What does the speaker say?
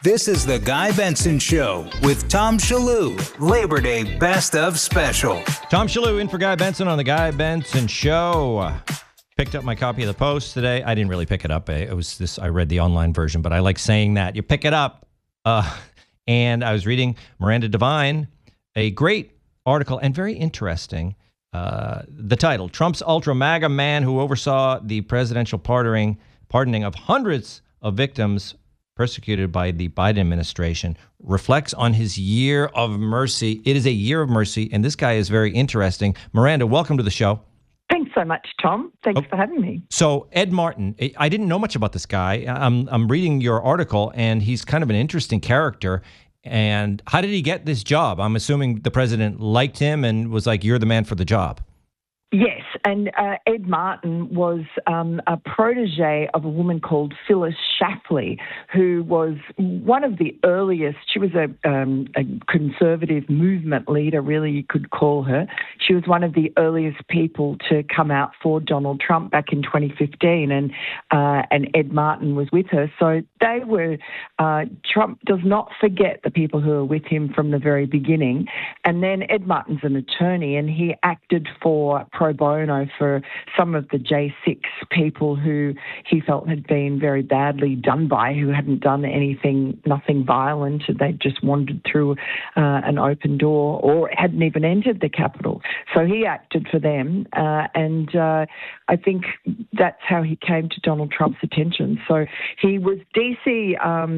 This is the Guy Benson Show with Tom Shalhoub, Labor Day Best of Special. Tom Shalhoub in for Guy Benson on the Guy Benson Show. Picked up my copy of the Post today. I didn't really pick it up. It was this. I read the online version, but I like saying that. You pick it up. And I was reading Miranda Devine, a great article and very interesting. The title, Trump's ultra MAGA man who oversaw the presidential pardoning of hundreds of victims persecuted by the Biden administration, reflects on his year of mercy. It is a year of mercy, and this guy is very interesting. Miranda, welcome to the show. Thanks so much, Tom. Thanks for having me. So Ed Martin, I didn't know much about this guy. I'm reading your article, and he's kind of an interesting character. And how did he get this job? I'm assuming the president liked him and was like, you're the man for the job. Yes, and Ed Martin was a protege of a woman called Phyllis Schlafly, who was one of the earliest. She was a conservative movement leader, really, you could call her. She was one of the earliest people to come out for Donald Trump back in 2015, and Ed Martin was with her. So they were, Trump does not forget the people who were with him from the very beginning. And then Ed Martin's an attorney, and he acted for pro bono for some of the J6 people who he felt had been very badly done by, who hadn't done nothing violent. They'd just wandered through an open door or hadn't even entered the Capitol. So he acted for them, and I think that's how he came to Donald Trump's attention. So he was DC